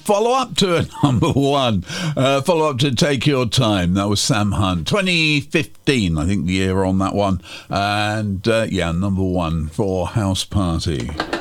Follow up to a number one. Follow up to Take Your Time. That was Sam Hunt. 2015, I think, the year on that one. And, number one for House Party.